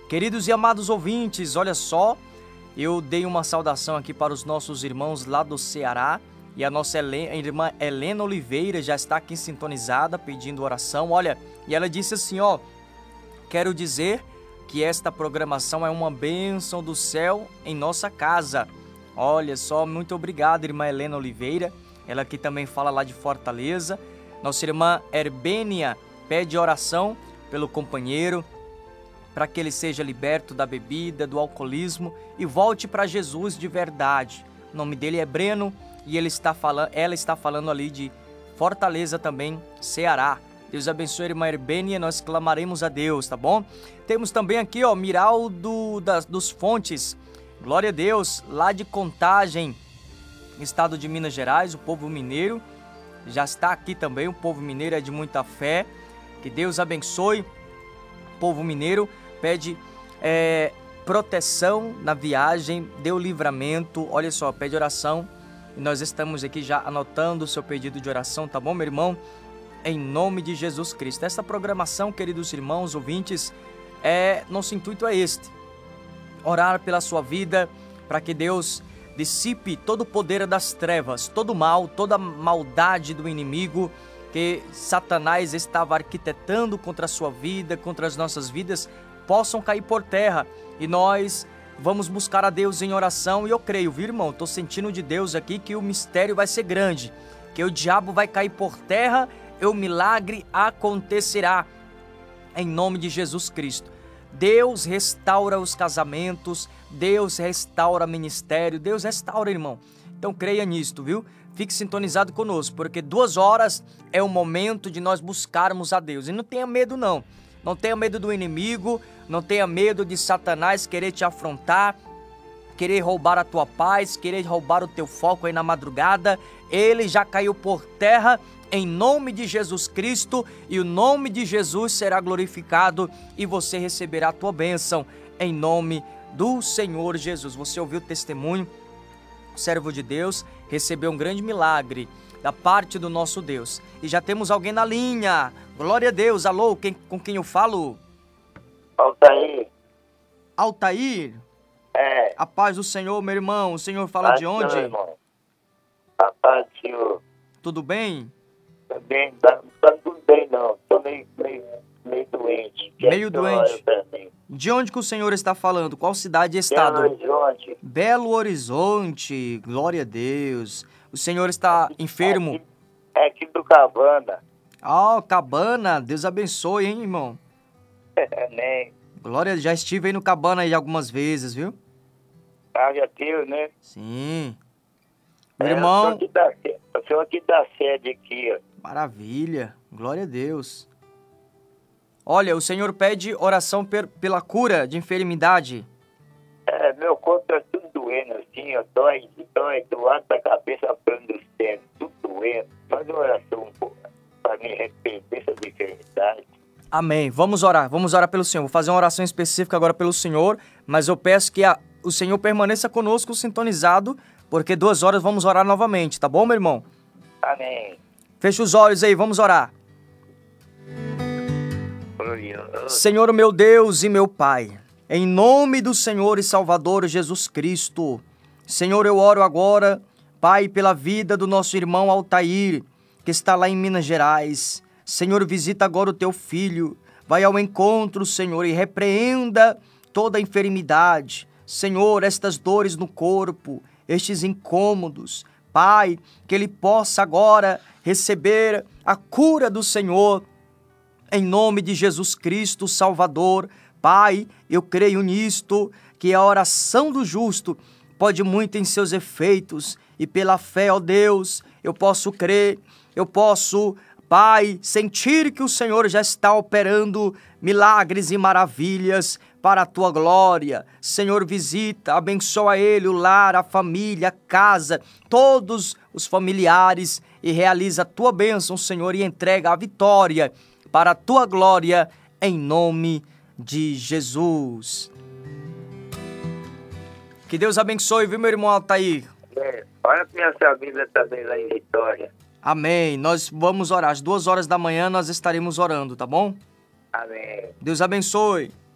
Queridos e amados ouvintes, olha só, eu dei uma saudação aqui para os nossos irmãos lá do Ceará e a nossa irmã Helena Oliveira já está aqui sintonizada pedindo oração, olha, e ela disse assim, ó, quero dizer que esta programação é uma bênção do céu em nossa casa. Olha só, muito obrigado, irmã Helena Oliveira, ela aqui também fala lá de Fortaleza. Nossa irmã Herbênia pede oração pelo companheiro, para que ele seja liberto da bebida, do alcoolismo e volte para Jesus de verdade. O nome dele é Breno e ela está falando ali de Fortaleza também, Ceará. Deus abençoe a irmã Herbênia, nós clamaremos a Deus, tá bom? Temos também aqui, ó, Miraldo dos Fontes, glória a Deus, lá de Contagem, estado de Minas Gerais, o povo mineiro já está aqui também, o povo mineiro é de muita fé, que Deus abençoe o povo mineiro, pede proteção na viagem, dê o livramento, olha só, pede oração, e nós estamos aqui já anotando o seu pedido de oração, tá bom, meu irmão? Em nome de Jesus Cristo. Essa programação, queridos irmãos, ouvintes, nosso intuito é este, orar pela sua vida, para que Deus dissipe todo o poder das trevas, todo o mal, toda a maldade do inimigo que Satanás estava arquitetando contra a sua vida, contra as nossas vidas, possam cair por terra. E nós vamos buscar a Deus em oração e eu creio, viu, irmão? Estou sentindo de Deus aqui que o mistério vai ser grande, que o diabo vai cair por terra e o milagre acontecerá em nome de Jesus Cristo. Deus restaura os casamentos, Deus restaura o ministério, Deus restaura, irmão. Então creia nisto, viu? Fique sintonizado conosco, porque 2 horas é o momento de nós buscarmos a Deus. E não tenha medo não, não tenha medo do inimigo, não tenha medo de Satanás querer te afrontar, querer roubar a tua paz, querer roubar o teu foco aí na madrugada. Ele já caiu por terra em nome de Jesus Cristo e o nome de Jesus será glorificado e você receberá a tua bênção em nome do Senhor Jesus. Você ouviu o testemunho? O servo de Deus recebeu um grande milagre da parte do nosso Deus. E já temos alguém na linha. Glória a Deus. Alô, com quem eu falo? Altair. Altair? É. A paz do Senhor, meu irmão. O Senhor fala de onde? Meu irmão. A paz do Senhor. Tudo bem? Também, não tá tudo bem não. Tô meio doente. Meio doente? De onde que o senhor está falando? Qual cidade e estado? Belo Horizonte. Belo Horizonte. Glória a Deus. O senhor está enfermo? É aqui do Cabana. Ah, Cabana. Deus abençoe, hein, irmão? Amém. Glória, já estive aí no Cabana aí algumas vezes, viu? Ah, já teve, né? Sim. Meu irmão... Eu sou aqui da sede aqui, ó. Maravilha. Glória a Deus. Olha, o senhor pede oração pela cura de enfermidade. Meu corpo tá tudo doendo assim, ó. Dói do lado da cabeça para os pés, tudo doendo. Faz uma oração para me arrepender dessa enfermidade. Amém. Vamos orar pelo Senhor. Vou fazer uma oração específica agora pelo Senhor, mas eu peço que o Senhor permaneça conosco sintonizado, porque 2 horas vamos orar novamente, tá bom, meu irmão? Amém. Feche os olhos aí, vamos orar. Senhor, meu Deus e meu Pai, em nome do Senhor e Salvador Jesus Cristo, Senhor, eu oro agora, Pai, pela vida do nosso irmão Altair, que está lá em Minas Gerais. Senhor, visita agora o teu filho, vai ao encontro, Senhor, e repreenda toda a enfermidade. Senhor, estas dores no corpo, estes incômodos, Pai, que ele possa agora receber a cura do Senhor, em nome de Jesus Cristo, Salvador. Pai, eu creio nisto, que a oração do justo pode muito em seus efeitos, e pela fé, ó Deus, eu posso crer, eu posso, Pai, sentir que o Senhor já está operando milagres e maravilhas para a tua glória. Senhor, visita, abençoa ele, o lar, a família, a casa, todos os familiares e realiza a tua bênção, Senhor, e entrega a vitória para a tua glória, em nome de Jesus. Que Deus abençoe, viu, meu irmão Altair? Olha para minha família também lá em Vitória. Amém. Nós vamos orar. Às 2 horas da manhã nós estaremos orando, tá bom? Amém. Deus abençoe.